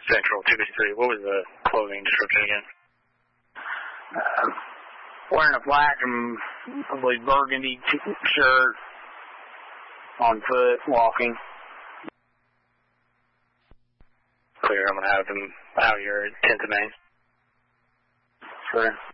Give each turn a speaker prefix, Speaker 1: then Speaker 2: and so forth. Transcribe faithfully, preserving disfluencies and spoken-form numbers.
Speaker 1: Central two fifty-three. What was the clothing description again?
Speaker 2: Uh, wearing a black and probably burgundy shirt, on foot, walking.
Speaker 1: Clear, I'm going to have them out here at tenth of Main.
Speaker 2: Sure.